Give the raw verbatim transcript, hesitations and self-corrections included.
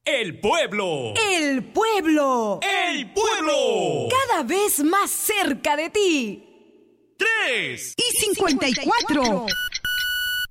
El pueblo. El pueblo. El pueblo. Cada vez más cerca de ti. Tres. Y cincuenta y cuatro.